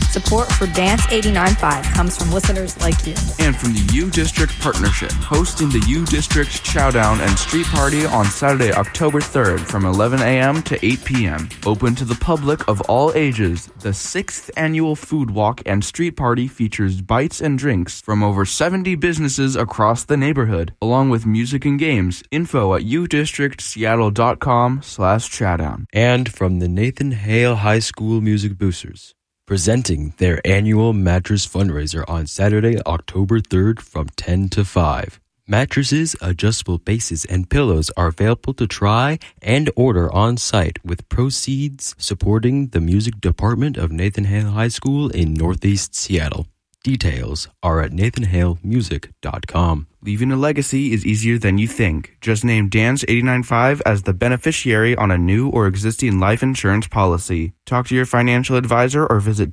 Support for Dance 89.5 comes from listeners like you. And from the U District Partnership, hosting the U District Chowdown and Street Party on Saturday, October 3rd from 11 a.m. to 8 p.m. Open to the public of all ages, the 6th annual Food Walk and Street Party features bites and drinks from over 70 businesses across the neighborhood, along with music and games. Info at udistrictseattle.com/chowdown. And from the Nathan Hale High School Music Boosters, presenting their annual mattress fundraiser on Saturday, October 3rd from 10 to 5. Mattresses, adjustable bases, and pillows are available to try and order on site, with proceeds supporting the music department of Nathan Hale High School in Northeast Seattle. Details are at nathanhalemusic.com. Leaving a legacy is easier than you think. Just name Dance 89.5 as the beneficiary on a new or existing life insurance policy. Talk to your financial advisor or visit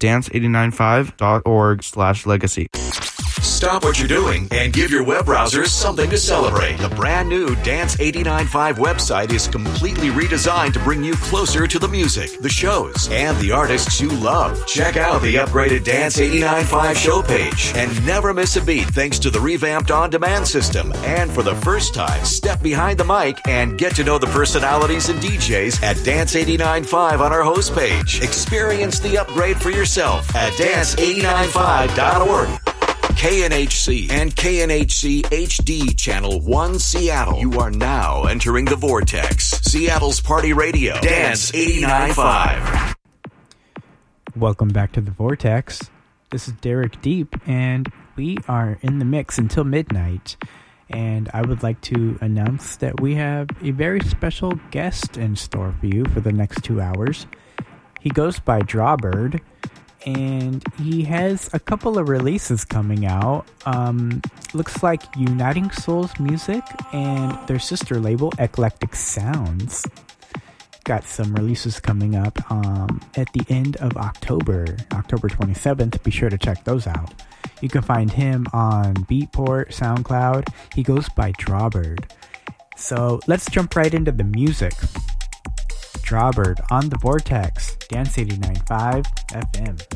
dance89.5.org/legacy. Stop what you're doing and give your web browsers something to celebrate. The brand new Dance 89.5 website is completely redesigned to bring you closer to the music, the shows, and the artists you love. Check out the upgraded Dance 89.5 show page and never miss a beat thanks to the revamped on-demand system. And for the first time, step behind the mic and get to know the personalities and DJs at Dance 89.5 on our host page. Experience the upgrade for yourself at dance895.org. KNHC and KNHC HD Channel 1 Seattle. You are now entering the Vortex. Seattle's Party Radio. Dance 89.5. Welcome back to the Vortex. This is Derek Deep, and we are in the mix until midnight. And I would like to announce that we have a very special guest in store for you for the next 2 hours. He goes by Drawbird, and he has a couple of releases coming out. Looks like Uniting Souls Music and their sister label Eclectic Sounds got some releases coming up at the end of October 27th. Be sure to check those out. You can find him on Beatport, SoundCloud. He goes by Drawbird. So let's jump right into the music. Drawbird on the Vortex, Dance 89.5 FM.